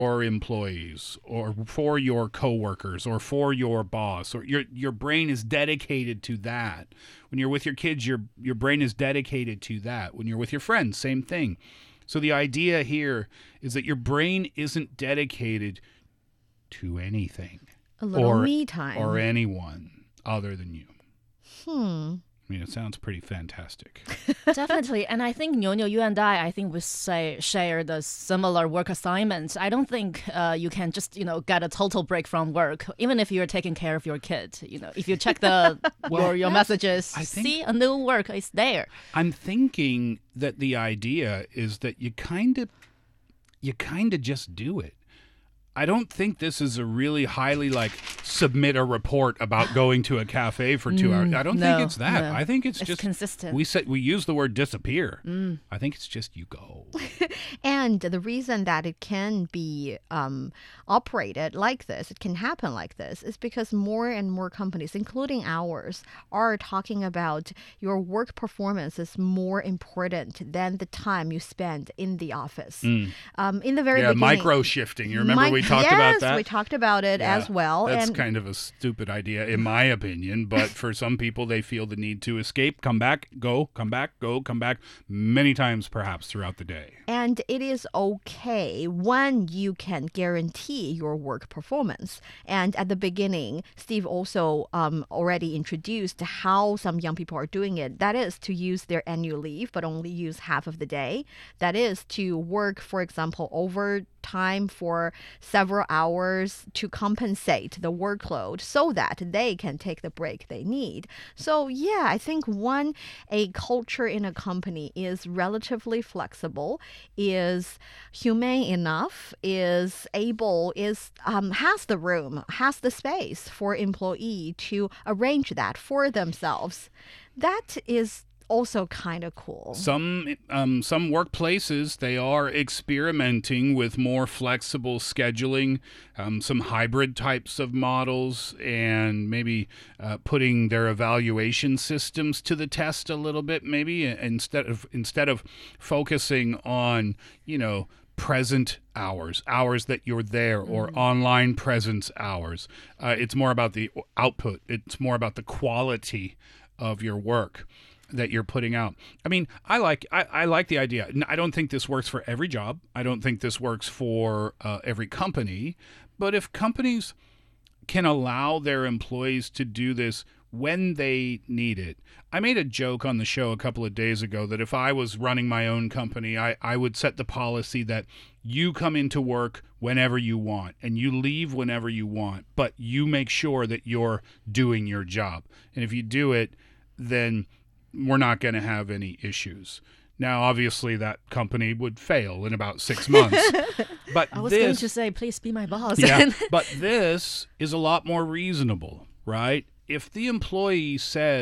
or employees or for your coworkers or for your boss, or your brain is dedicated to that. When you're with your kids, your brain is dedicated to that. When you're with your friends, same thing. So the idea here is that your brain isn't dedicated to anything A little or me time. or anyone other than you. I mean, it sounds pretty fantastic. Definitely. And I think, Niu, you and I think we share the similar work assignments. I don't think you can just, get a total break from work, even if you're taking care of your kid. If you check your messages, see a new work is there. I'm thinking that the idea is that you kind of just do it. I don't think this is a really highly submit a report about going to a cafe for 2 hours. I don't think it's that. No. I think it's just consistent. We use the word disappear. I think it's just you go. And the reason that it can be operated like this, it can happen like this, is because more and more companies, including ours, are talking about your work performance is more important than the time you spend in the office. In the very beginning, micro shifting. You remember we talked about that? Yes, we talked about it as well. That's kind of a stupid idea, in my opinion. But for some people, they feel the need to escape, come back, go, come back, go, come back, many times perhaps throughout the day. And it is okay when you can guarantee your work performance. And at the beginning, Steve also already introduced how some young people are doing it. That is to use their annual leave, but only use half of the day. That is to work, for example, overtime for several hours to compensate the workload so that they can take the break they need. So yeah, I think when a culture in a company is relatively flexible, is humane enough, is able, has the room, has the space for employee to arrange that for themselves, that is also kind of cool. Some workplaces, they are experimenting with more flexible scheduling, some hybrid types of models, and maybe putting their evaluation systems to the test a little bit. Maybe instead of focusing on present hours that you're there, or online presence hours. It's more about the output. It's more about the quality of your work that you're putting out. I mean, I like the idea. I don't think this works for every job. I don't think this works for every company. But if companies can allow their employees to do this when they need it. I made a joke on the show a couple of days ago that if I was running my own company, I would set the policy that you come into work whenever you want and you leave whenever you want, but you make sure that you're doing your job. And if you do it, then we're not going to have any issues. Now, obviously, that company would fail in about 6 months. But I was going to say, please be my boss. Yeah, but this is a lot more reasonable, right? If the employee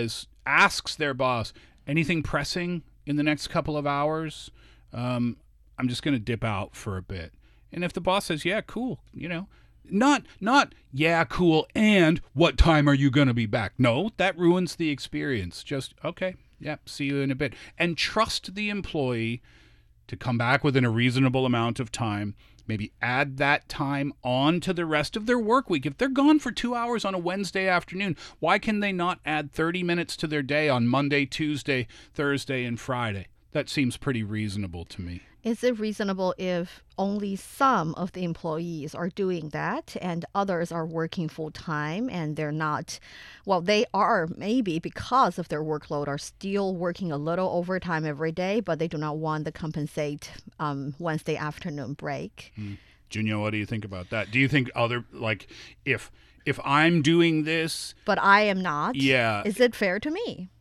asks their boss, anything pressing in the next couple of hours, I'm just going to dip out for a bit. And if the boss says, yeah, cool, not, yeah, cool, and what time are you going to be back? No, that ruins the experience. Just, okay, yeah, see you in a bit. And trust the employee to come back within a reasonable amount of time. Maybe add that time on to the rest of their work week. If they're gone for 2 hours on a Wednesday afternoon, why can they not add 30 minutes to their day on Monday, Tuesday, Thursday, and Friday? That seems pretty reasonable to me. Is it reasonable if only some of the employees are doing that and others are working full time and they're not, well, they are maybe because of their workload are still working a little overtime every day, but they do not want the compensate Wednesday afternoon break? Junyo, what do you think about that? Do you think if I'm doing this, but I am not, is it fair to me?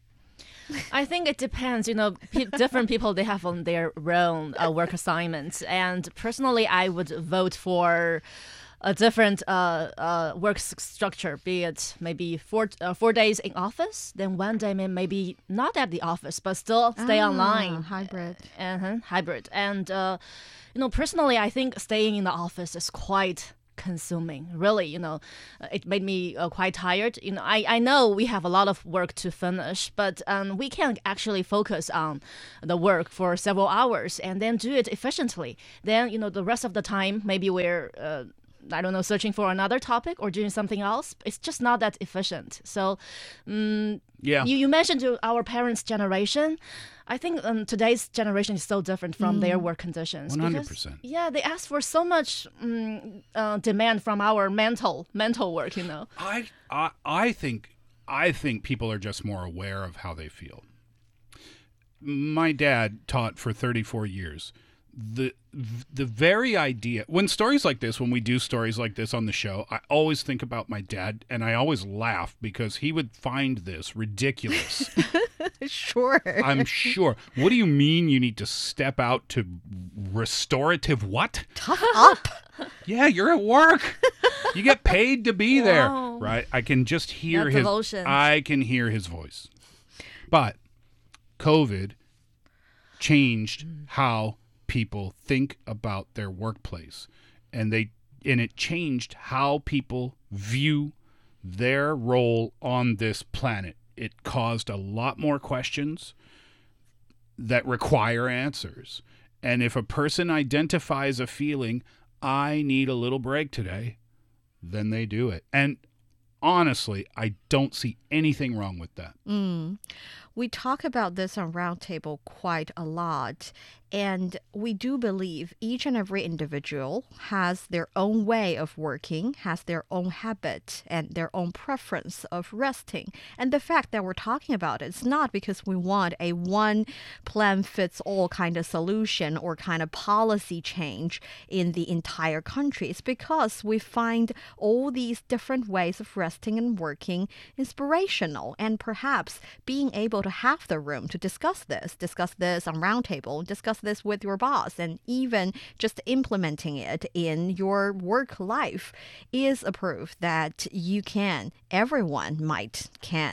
I think it depends. Different people, they have on their own work assignments. And personally, I would vote for a different work structure, be it maybe 4 days in office, then 1 day maybe not at the office, but still stay online. Hybrid. Hybrid. And, personally, I think staying in the office is quite consuming. Really, it made me quite tired. I know we have a lot of work to finish, but we can actually focus on the work for several hours and then do it efficiently. Then, the rest of the time, maybe we're I don't know, searching for another topic or doing something else. It's just not that efficient. So, yeah. You mentioned to our parents' generation. I think today's generation is so different from their work conditions. 100%. Yeah, they ask for so much demand from our mental work. I think people are just more aware of how they feel. My dad taught for 34 years. The very idea, when we do stories like this on the show, I always think about my dad, and I always laugh because he would find this ridiculous. Sure. I'm sure. What do you mean you need to step out to restorative what? Tough up. Yeah, you're at work. You get paid to be there, Wow. right? I can just hear That devotion. I can hear his voice. But COVID changed how people think about their workplace, and it changed how people view their role on this planet. It caused a lot more questions that require answers. And if a person identifies a feeling, I need a little break today, then they do it. And honestly, I don't see anything wrong with that. We talk about this on Roundtable quite a lot, and we do believe each and every individual has their own way of working, has their own habit and their own preference of resting. And the fact that we're talking about it is not because we want a one plan fits all kind of solution or kind of policy change in the entire country. It's because we find all these different ways of resting and working inspirational, and perhaps being able to have the room to discuss this on Roundtable, discuss this with your boss, and even just implementing it in your work life is a proof that everyone might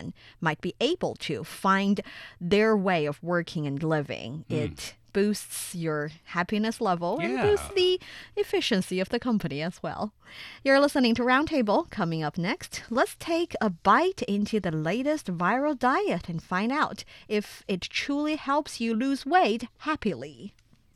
be able to find their way of working and living. It boosts your happiness level and boosts the efficiency of the company as well. You're listening to Roundtable. Coming up next, let's take a bite into the latest viral diet and find out if it truly helps you lose weight happily.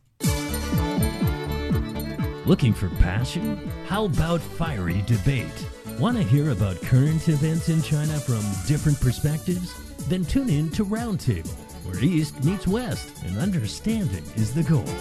Looking for passion? How about fiery debate? Want to hear about current events in China from different perspectives? Then tune in to Roundtable, where East meets West and understanding is the goal.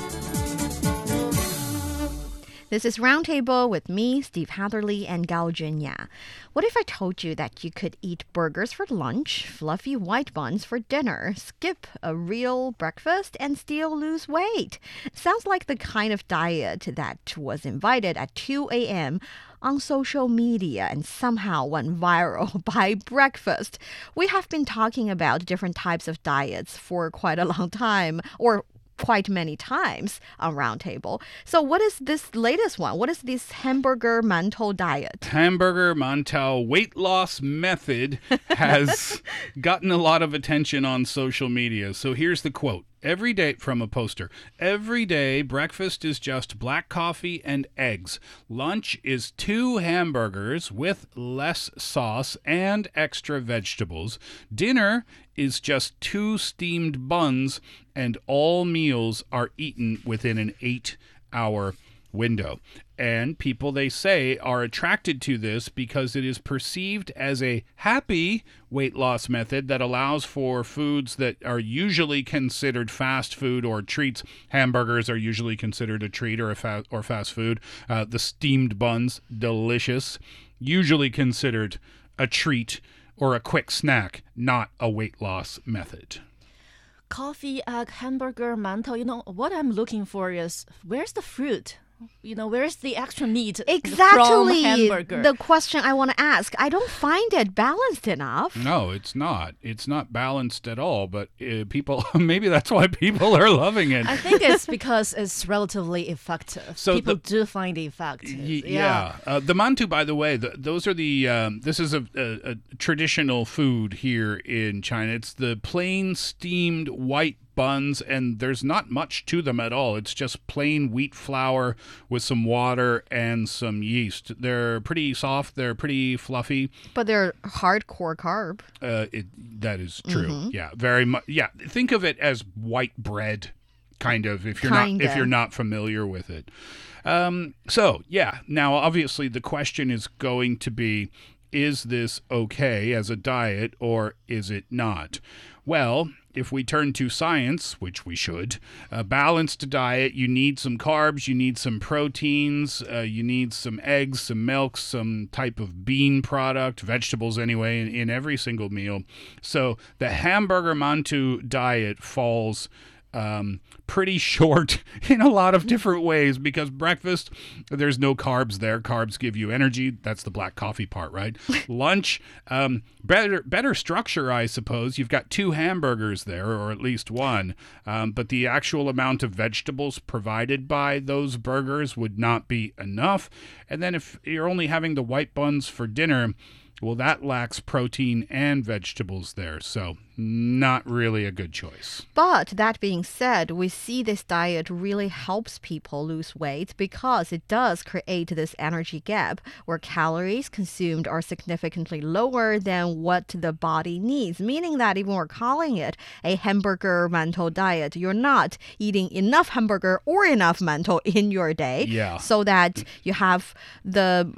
This is Roundtable with me, Steve Hatherley, and Gao Junya. What if I told you that you could eat burgers for lunch, fluffy white buns for dinner, skip a real breakfast, and still lose weight? Sounds like the kind of diet that was invited at 2 a.m. on social media and somehow went viral by breakfast. We have been talking about different types of diets for quite a long time, or quite many times on Roundtable. So what is this latest one? What is this hamburger mantou diet? Hamburger mantou weight loss method has gotten a lot of attention on social media. So here's the quote. Every day, from a poster, every day breakfast is just black coffee and eggs. Lunch is 2 hamburgers with less sauce and extra vegetables. Dinner is just 2 steamed buns, and all meals are eaten within an 8-hour window. And people, they say, are attracted to this because it is perceived as a happy weight loss method that allows for foods that are usually considered fast food or treats. Hamburgers are usually considered a treat or fast food. The steamed buns, delicious, usually considered a treat or a quick snack, not a weight loss method. Coffee, egg, hamburger, mantou. What I'm looking for is, where's the fruit? Where's the extra meat from Exactly hamburger? the question I want to ask. I don't find it balanced enough. No, it's not. It's not balanced at all, but people, maybe that's why people are loving it. I think it's because it's relatively effective. So people do find it effective. Yeah. The mantou, by the way, those are this is a traditional food here in China. It's the plain steamed white buns, and there's not much to them at all. It's just plain wheat flour with some water and some yeast. They're pretty soft. They're pretty fluffy. But they're hardcore carb. That is true. Yeah, very much. Yeah, think of it as white bread, kind of. If you're not familiar with it. So yeah. Now, obviously, the question is going to be: is this okay as a diet, or is it not? Well, if we turn to science, which we should, a balanced diet, you need some carbs, you need some proteins, you need some eggs, some milk, some type of bean product, vegetables anyway, in every single meal. So the hamburger mantou diet falls pretty short in a lot of different ways, because breakfast, there's no carbs there. Carbs give you energy. That's the black coffee part, right? Lunch, better structure, I suppose. You've got 2 hamburgers there, or at least one, but the actual amount of vegetables provided by those burgers would not be enough. And then if you're only having the white buns for dinner, well, that lacks protein and vegetables there, so not really a good choice. But that being said, we see this diet really helps people lose weight because it does create this energy gap where calories consumed are significantly lower than what the body needs, meaning that even we're calling it a hamburger mantou diet, you're not eating enough hamburger or enough mantou in your day, so that you have the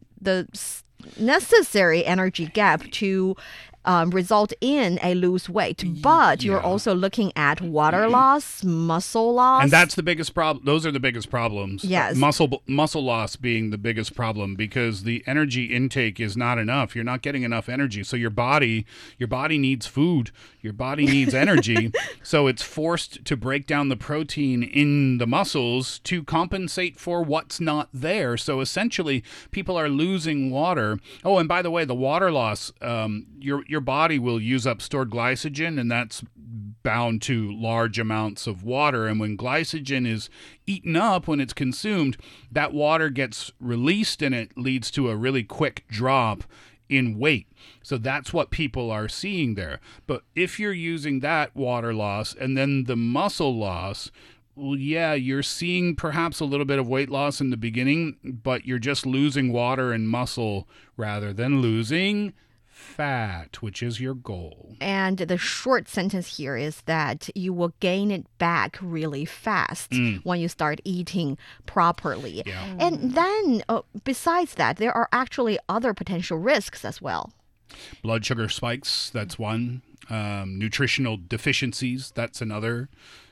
necessary energy gap to result in a lose weight, but you're also looking at water loss, muscle loss. And that's the biggest problem. Those are the biggest problems. Yes. Muscle loss being the biggest problem, because the energy intake is not enough. You're not getting enough energy. So your body needs food. Your body needs energy. So it's forced to break down the protein in the muscles to compensate for what's not there. So essentially, people are losing water. Oh, and by the way, the water loss, your body will use up stored glycogen, and that's bound to large amounts of water. And when glycogen is eaten up, when it's consumed, that water gets released, and it leads to a really quick drop in weight. So that's what people are seeing there. But if you're using that water loss and then the muscle loss, well, yeah, you're seeing perhaps a little bit of weight loss in the beginning, but you're just losing water and muscle rather than losing fat, which is your goal. And the short sentence here is that you will gain it back really fast when you start eating properly. Yeah. And then, besides that, there are actually other potential risks as well. Blood sugar spikes, that's one. Nutritional deficiencies, that's another.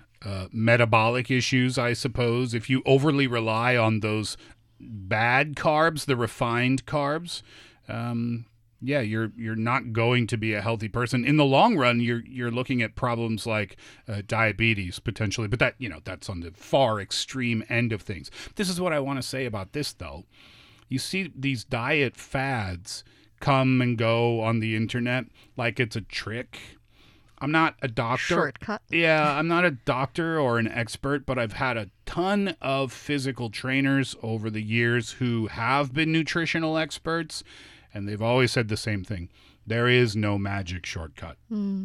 Metabolic issues, I suppose. If you overly rely on those bad carbs, the refined carbs, yeah, you're not going to be a healthy person. In the long run, you're looking at problems like diabetes potentially, but that's on the far extreme end of things. This is what I want to say about this, though. You see these diet fads come and go on the internet like it's a trick. I'm not a doctor. Shortcut. Yeah, I'm not a doctor or an expert, but I've had a ton of physical trainers over the years who have been nutritional experts, and they've always said the same thing. There is no magic shortcut.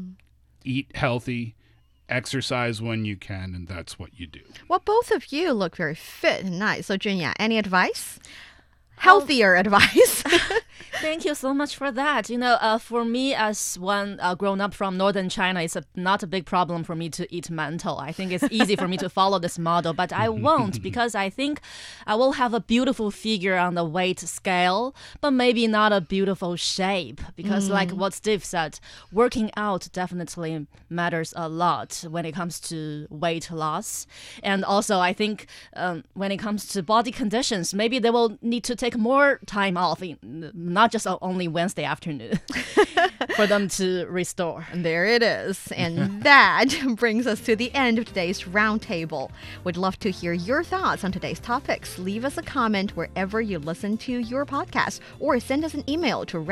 Eat healthy, exercise when you can, and that's what you do. Well, both of you look very fit and nice. So, Junya, any advice? Healthier advice. Thank you so much for that. For me, as one grown up from northern China, it's not a big problem for me to eat mantou. I think it's easy for me to follow this model, but I won't, because I think I will have a beautiful figure on the weight scale, but maybe not a beautiful shape. Because like what Steve said, working out definitely matters a lot when it comes to weight loss. And also, I think when it comes to body conditions, maybe they will need to take more time off, not just only Wednesday afternoon, for them to restore. And there it is. And that brings us to the end of today's roundtable. We'd love to hear your thoughts on today's topics. Leave us a comment wherever you listen to your podcast, or send us an email to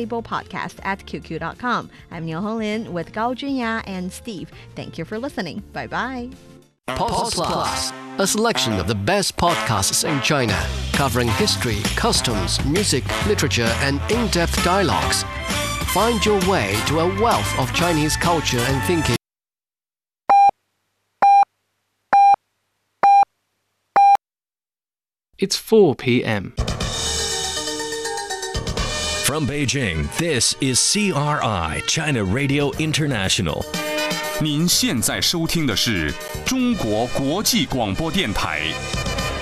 roundtablepodcast@qq.com. I'm Niu Honglin with Gao Junya and Steve. Thank you for listening. Bye-bye. Pulse Plus, a selection of the best podcasts in China, covering history, customs, music, literature, and in-depth dialogues. Find your way to a wealth of Chinese culture and thinking. It's 4 p.m. From Beijing, this is CRI, China Radio International. 您现在收听的是中国国际广播电台。